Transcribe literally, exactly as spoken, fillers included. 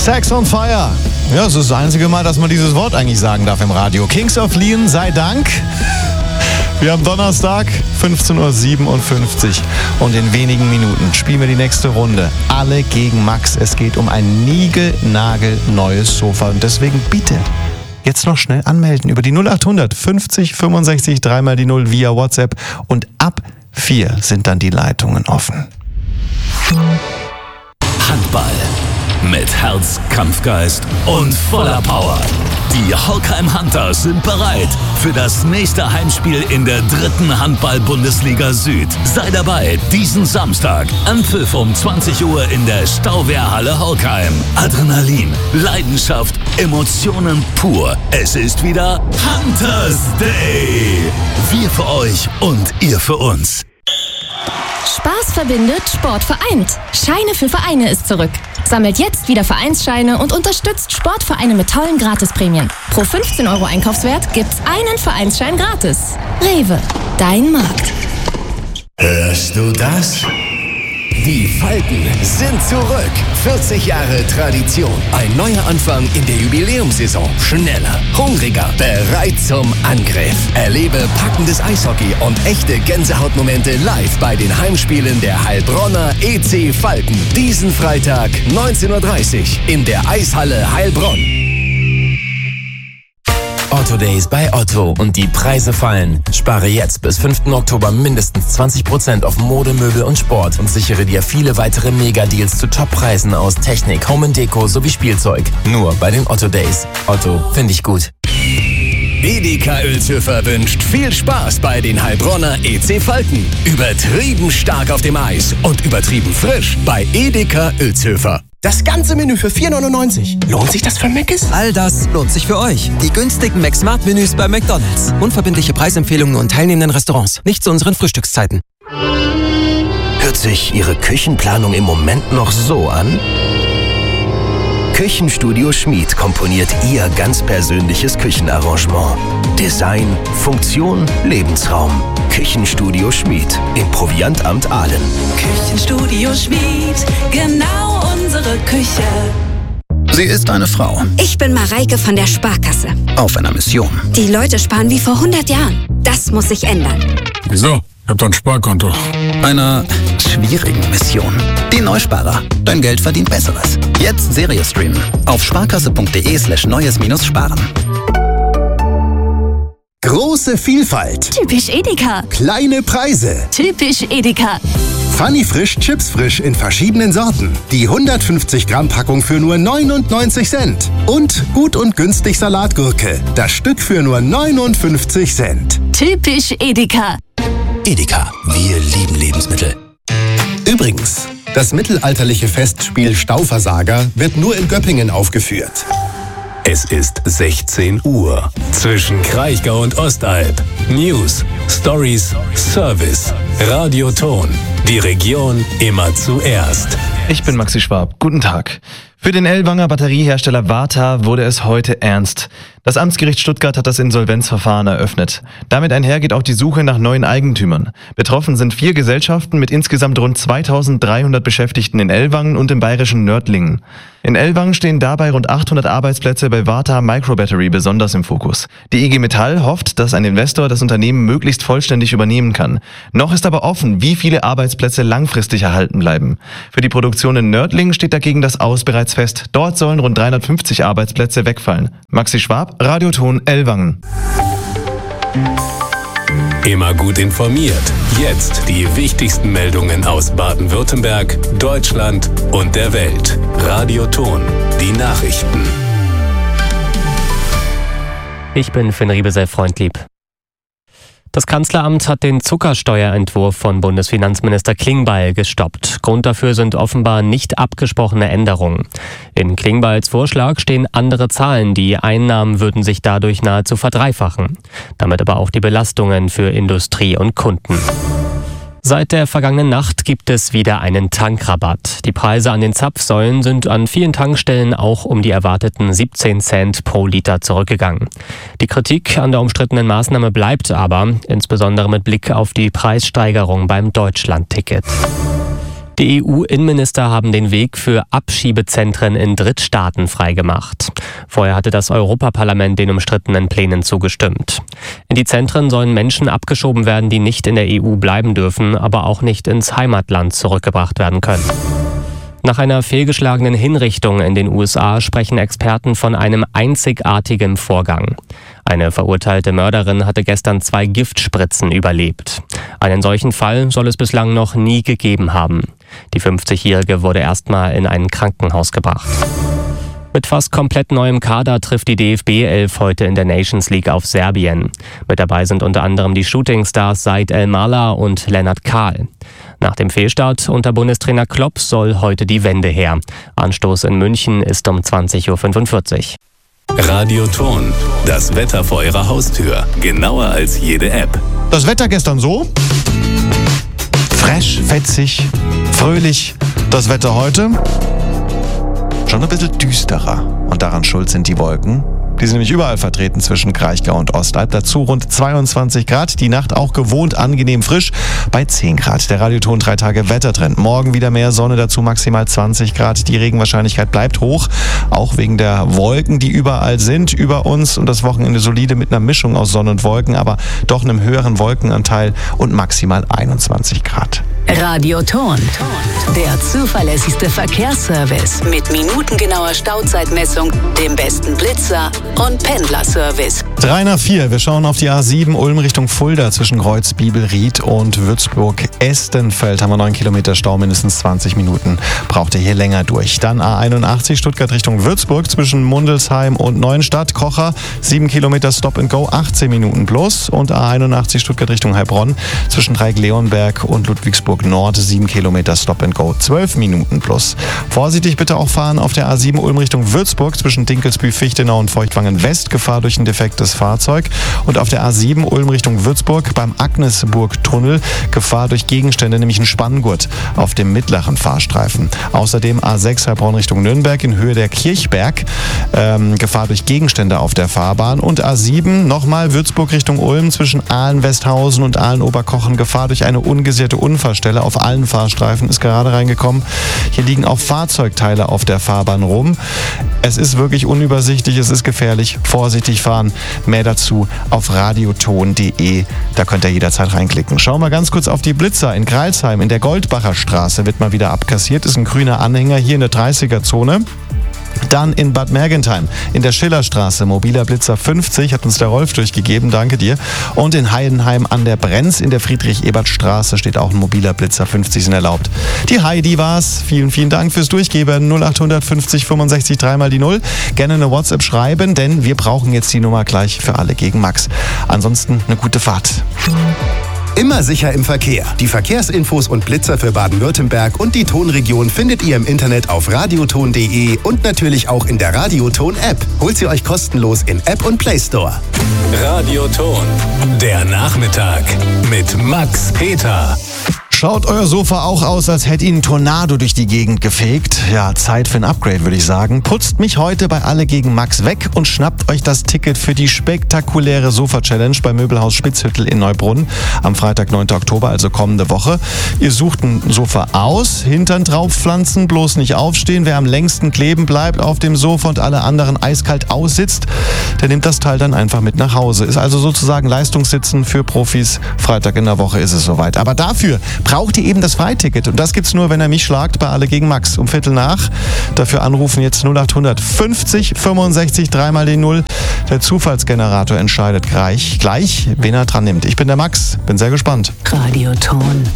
Sex on Fire. Ja, es ist das einzige Mal, dass man dieses Wort eigentlich sagen darf im Radio. Kings of Leon, sei Dank. Wir haben Donnerstag, fünfzehn Uhr siebenundfünfzig und in wenigen Minuten spielen wir die nächste Runde. Alle gegen Max. Es geht um ein niegelnagelneues Sofa und deswegen bitte jetzt noch schnell anmelden über die null achthundert fünfzig fünfundsechzig dreimal die null via WhatsApp und ab vier sind dann die Leitungen offen. Handball mit Herz, Kampfgeist und voller Power. Die Horkheim Hunters sind bereit für das nächste Heimspiel in der dritten Handball-Bundesliga Süd. Sei dabei diesen Samstag. Anpfiff um zwanzig Uhr in der Stauwehrhalle Horkheim. Adrenalin, Leidenschaft, Emotionen pur. Es ist wieder Hunters Day. Wir für euch und ihr für uns. Spaß verbindet, Sport vereint. Scheine für Vereine ist zurück. Sammelt jetzt wieder Vereinsscheine und unterstützt Sportvereine mit tollen Gratisprämien. Pro fünfzehn Euro Einkaufswert gibt's einen Vereinsschein gratis. Rewe, dein Markt. Hörst du das? Die Falken sind zurück. vierzig Jahre Tradition. Ein neuer Anfang in der Jubiläumssaison. Schneller, hungriger, bereit zum Angriff. Erlebe packendes Eishockey und echte Gänsehautmomente live bei den Heimspielen der Heilbronner E C Falken. Diesen Freitag neunzehn Uhr dreißig in der Eishalle Heilbronn. Otto Days bei Otto und die Preise fallen. Spare jetzt bis fünften Oktober mindestens zwanzig Prozent auf Mode, Möbel und Sport und sichere dir viele weitere Mega-Deals zu Top-Preisen aus Technik, Home and Deko sowie Spielzeug. Nur bei den Otto Days. Otto, finde ich gut. Edeka Uelzhöfer wünscht viel Spaß bei den Heilbronner E C Falken. Übertrieben stark auf dem Eis und übertrieben frisch bei Edeka Uelzhöfer. Das ganze Menü für vier neunundneunzig. Lohnt sich das für Mc's? All das lohnt sich für euch. Die günstigen McSmart-Menüs bei McDonald's. Unverbindliche Preisempfehlungen nur in teilnehmenden Restaurants. Nicht zu unseren Frühstückszeiten. Hört sich Ihre Küchenplanung im Moment noch so an? Küchenstudio Schmied komponiert Ihr ganz persönliches Küchenarrangement. Design, Funktion, Lebensraum. Küchenstudio Schmied im Proviantamt Aalen. Küchenstudio Schmied, genau unsere Küche. Sie ist eine Frau. Ich bin Mareike von der Sparkasse. Auf einer Mission. Die Leute sparen wie vor hundert Jahren. Das muss sich ändern. Wieso? Ich hab doch ein Sparkonto. Einer schwierigen Mission. Die Neusparer. Dein Geld verdient Besseres. Jetzt Serie streamen. Auf sparkasse.de slash neues minus sparen. Große Vielfalt. Typisch Edeka. Kleine Preise. Typisch Edeka. Funny Frisch Chips Frisch in verschiedenen Sorten. Die hundertfünfzig Gramm Packung für nur neunundneunzig Cent. Und gut und günstig Salatgurke. Das Stück für nur neunundfünfzig Cent. Typisch Edeka. Edeka. Wir lieben Lebensmittel. Übrigens, das mittelalterliche Festspiel Stauversager wird nur in Göppingen aufgeführt. Es ist sechzehn Uhr. Zwischen Kraichgau und Ostalb. News, Stories, Service. Radioton. Die Region immer zuerst. Ich bin Maxi Schwab. Guten Tag. Für den Ellwanger Batteriehersteller Varta wurde es heute ernst. Das Amtsgericht Stuttgart hat das Insolvenzverfahren eröffnet. Damit einher geht auch die Suche nach neuen Eigentümern. Betroffen sind vier Gesellschaften mit insgesamt rund zweitausenddreihundert Beschäftigten in Ellwangen und im bayerischen Nördlingen. In Ellwangen stehen dabei rund achthundert Arbeitsplätze bei Varta Microbattery besonders im Fokus. Die I G Metall hofft, dass ein Investor das Unternehmen möglichst vollständig übernehmen kann. Noch ist aber offen, wie viele Arbeitsplätze langfristig erhalten bleiben. Für die Produktion in Nördlingen steht dagegen das Aus bereits fest. Dort sollen rund dreihundertfünfzig Arbeitsplätze wegfallen. Maxi Schwab, Radioton Ellwangen. Immer gut informiert. Jetzt die wichtigsten Meldungen aus Baden-Württemberg, Deutschland und der Welt. Radioton, die Nachrichten. Ich bin Finn Riebesell, Freundlieb. Das Kanzleramt hat den Zuckersteuerentwurf von Bundesfinanzminister Klingbeil gestoppt. Grund dafür sind offenbar nicht abgesprochene Änderungen. In Klingbeils Vorschlag stehen andere Zahlen. Die Einnahmen würden sich dadurch nahezu verdreifachen. Damit aber auch die Belastungen für Industrie und Kunden. Seit der vergangenen Nacht gibt es wieder einen Tankrabatt. Die Preise an den Zapfsäulen sind an vielen Tankstellen auch um die erwarteten siebzehn Cent pro Liter zurückgegangen. Die Kritik an der umstrittenen Maßnahme bleibt aber, insbesondere mit Blick auf die Preissteigerung beim Deutschlandticket. Die E U-Innenminister haben den Weg für Abschiebezentren in Drittstaaten freigemacht. Vorher hatte das Europaparlament den umstrittenen Plänen zugestimmt. In die Zentren sollen Menschen abgeschoben werden, die nicht in der E U bleiben dürfen, aber auch nicht ins Heimatland zurückgebracht werden können. Nach einer fehlgeschlagenen Hinrichtung in den U S A sprechen Experten von einem einzigartigen Vorgang. Eine verurteilte Mörderin hatte gestern zwei Giftspritzen überlebt. Einen solchen Fall soll es bislang noch nie gegeben haben. Die fünfzigjährige wurde erstmal in ein Krankenhaus gebracht. Mit fast komplett neuem Kader trifft die D F B elf heute in der Nations League auf Serbien. Mit dabei sind unter anderem die Shootingstars Said El-Mala und Lennart Kahl. Nach dem Fehlstart unter Bundestrainer Klopp soll heute die Wende her. Anstoß in München ist um zwanzig Uhr fünfundvierzig. Radioton, das Wetter vor Ihrer Haustür. Genauer als jede App. Das Wetter gestern so? Fresh, fetzig, fröhlich. Das Wetter heute? Schon ein bisschen düsterer. Und daran schuld sind die Wolken. Die sind nämlich überall vertreten zwischen Kraichgau und Ostalb. Dazu rund zweiundzwanzig Grad. Die Nacht auch gewohnt angenehm frisch bei zehn Grad. Der Radioton drei Tage Wettertrend. Morgen wieder mehr Sonne, dazu maximal zwanzig Grad. Die Regenwahrscheinlichkeit bleibt hoch. Auch wegen der Wolken, die überall sind über uns. Und das Wochenende solide mit einer Mischung aus Sonne und Wolken, aber doch einem höheren Wolkenanteil und maximal einundzwanzig Grad. Radioton, der zuverlässigste Verkehrsservice mit minutengenauer Stauzeitmessung, dem besten Blitzer und Pendlerservice. drei nach vier. Wir schauen auf die A sieben Ulm Richtung Fulda zwischen Kreuz, Biebelried und Würzburg-Estenfeld. Haben wir neun Kilometer Stau, mindestens zwanzig Minuten. Braucht ihr hier länger durch. Dann A einundachtzig Stuttgart Richtung Würzburg zwischen Mundelsheim und Neuenstadt. Kocher, sieben Kilometer Stop and Go, achtzehn Minuten plus. Und A einundachtzig Stuttgart Richtung Heilbronn zwischen Dreieck-Leonberg und Ludwigsburg Nord, sieben Kilometer Stop and Go, zwölf Minuten plus. Vorsichtig bitte auch fahren auf der A sieben Ulm Richtung Würzburg zwischen Dinkelsbühl, Fichtenau und Feuchtwangen West. Gefahr durch ein defektes Fahrzeug. Und auf der A sieben Ulm Richtung Würzburg beim Agnesburg-Tunnel Gefahr durch Gegenstände, nämlich ein Spanngurt auf dem mittleren Fahrstreifen. Außerdem A sechs Heilbronn Richtung Nürnberg in Höhe der Kirchberg. Ähm, Gefahr durch Gegenstände auf der Fahrbahn. Und A sieben nochmal Würzburg Richtung Ulm zwischen Aalen-Westhausen und Aalen-Oberkochen. Gefahr durch eine ungesicherte Unfallstelle auf allen Fahrstreifen ist gerade reingekommen. Hier liegen auch Fahrzeugteile auf der Fahrbahn rum. Es ist wirklich unübersichtlich, es ist gefährlich. Vorsichtig fahren. Mehr dazu auf radioton punkt de. Da könnt ihr jederzeit reinklicken. Schauen wir ganz kurz auf die Blitzer. In Greilsheim in der Goldbacher Straße wird mal wieder abkassiert. Ist ein grüner Anhänger hier in der dreißiger-Zone. Dann in Bad Mergentheim in der Schillerstraße, mobiler Blitzer fünfzig, hat uns der Rolf durchgegeben, danke dir. Und in Heidenheim an der Brenz in der Friedrich-Ebert-Straße steht auch ein mobiler Blitzer fünfzig, sind erlaubt. Die Heidi war's. Vielen, vielen Dank fürs Durchgeben. null acht fünfzig fünfundsechzig drei mal die null. Gerne eine WhatsApp schreiben, denn wir brauchen jetzt die Nummer gleich für alle gegen Max. Ansonsten eine gute Fahrt. Immer sicher im Verkehr. Die Verkehrsinfos und Blitzer für Baden-Württemberg und die Tonregion findet ihr im Internet auf radioton punkt de und natürlich auch in der Radioton-App. Holt sie euch kostenlos in App und Play Store. Radioton, der Nachmittag mit Max Peter. Schaut euer Sofa auch aus, als hätte ihn ein Tornado durch die Gegend gefegt? Ja, Zeit für ein Upgrade, würde ich sagen. Putzt mich heute bei Alle gegen Max weg und schnappt euch das Ticket für die spektakuläre Sofa-Challenge bei Möbelhaus Spitzhüttel in Neubrunn am Freitag, neunten Oktober, also kommende Woche. Ihr sucht ein Sofa aus, Hintern draufpflanzen, bloß nicht aufstehen. Wer am längsten kleben bleibt auf dem Sofa und alle anderen eiskalt aussitzt, der nimmt das Teil dann einfach mit nach Hause. Ist also sozusagen Leistungssitzen für Profis. Freitag in der Woche ist es soweit. Aber dafür braucht ihr eben das Freiticket. Und das gibt's nur, wenn ihr mich schlagt bei Alle gegen Max um Viertel nach. Dafür anrufen jetzt null acht fünfzig fünfundsechzig drei mal die null. Der Zufallsgenerator entscheidet gleich, gleich, wen er dran nimmt. Ich bin der Max, bin sehr gespannt. Radioton.